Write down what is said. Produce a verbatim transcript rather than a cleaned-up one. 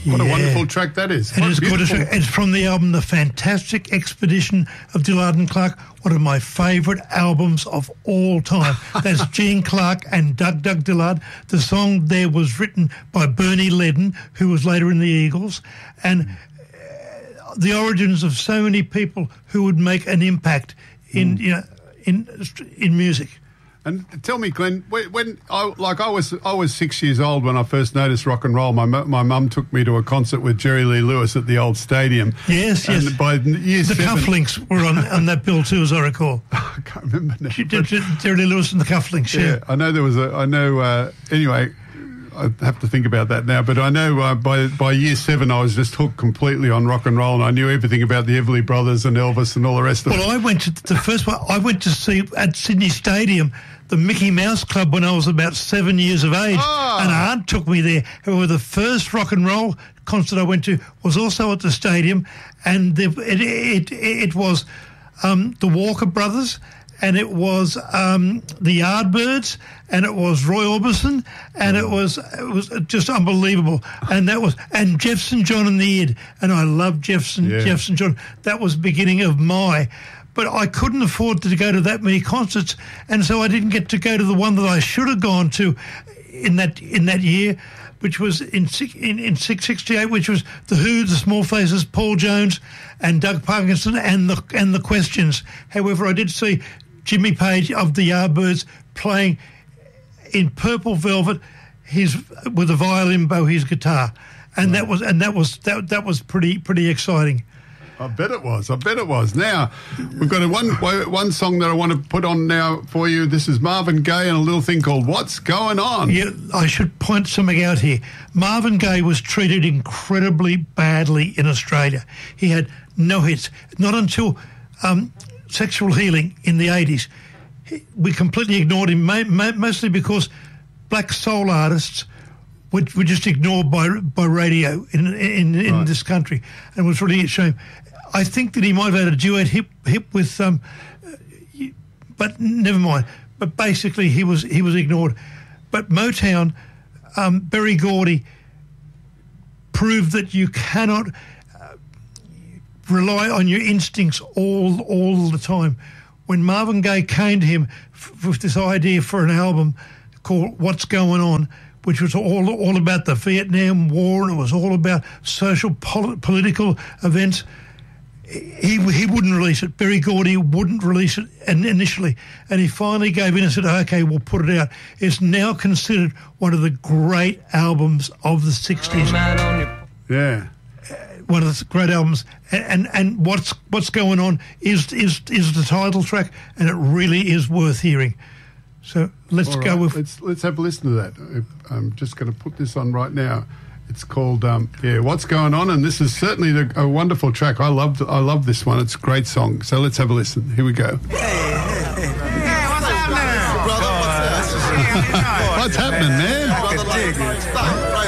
What yeah. a wonderful track that is. It What is good. beautiful. It's from the album The Fantastic Expedition of Dillard and Clark, one of my favourite albums of all time. That's Gene Clark and Doug Doug Dillard. The song there was written by Bernie Leadon, who was later in the Eagles, and uh, the origins of so many people who would make an impact in, mm. you know, in in music. And tell me, Glenn, when, when I like I was I was six years old when I first noticed rock and roll. My my mum took me to a concert with Jerry Lee Lewis at the old stadium. Yes, and yes. By year the seven, cufflinks were on, on that bill too, as I recall. I can't remember now. Jerry Lee Lewis and the cufflinks. Yeah, yeah I know there was a. I know. Uh, anyway, I have to think about that now. But I know uh, by by year seven, I was just hooked completely on rock and roll, and I knew everything about the Everly Brothers and Elvis and all the rest of well, it. Well, I went to the first one. I went to see at Sydney Stadium the Mickey Mouse Club when I was about seven years of age, oh. and Aunt took me there. However, the first rock and roll concert I went to was also at the stadium, and the, it, it, it it was um, the Walker Brothers, and it was um, the Yardbirds, and it was Roy Orbison, and it was it was just unbelievable. And that was and Jefferson John and the Id, and I love Jefferson yeah. Jefferson John. That was the beginning of my. But I couldn't afford to go to that many concerts, and so I didn't get to go to the one that I should have gone to in that in that year, which was in in, in six sixty-eight, which was the Who, the Small Faces, Paul Jones, and Doug Parkinson, and the and the Questions. However, I did see Jimmy Page of the Yardbirds playing in Purple Velvet, his with a violin bow, his guitar, and right. that was and that was that that was pretty pretty exciting. I bet it was. I bet it was. Now, we've got a one one song that I want to put on now for you. This is Marvin Gaye and a little thing called What's Going On. Yeah, I should point something out here. Marvin Gaye was treated incredibly badly in Australia. He had no hits. Not until um, Sexual Healing in the eighties. We completely ignored him, mostly because black soul artists were, were just ignored by by radio in in, in right. this country, and it was really a shame. I think that he might have had a duet hit, hit with, um, but never mind. But basically, he was he was ignored. But Motown, um, Berry Gordy, proved that you cannot uh, rely on your instincts all all the time. When Marvin Gaye came to him f- with this idea for an album called What's Going On, which was all all about the Vietnam War, and it was all about social pol- political events. He he wouldn't release it. Berry Gordy wouldn't release it initially, and he finally gave in and said, "Okay, we'll put it out." It's now considered one of the great albums of the sixties. Yeah, one of the great albums. And, and and what's what's going on is is is the title track, and it really is worth hearing. So let's all go right. with. Let's let's have a listen to that. I'm just going to put this on right now. It's called, um, yeah, What's Going On, and this is certainly the, a wonderful track. I love I love this one. It's a great song. So let's have a listen. Here we go. Hey, hey, hey. Hey, what's happening? Brother, what's, what's happening, man? Brother, like, stop right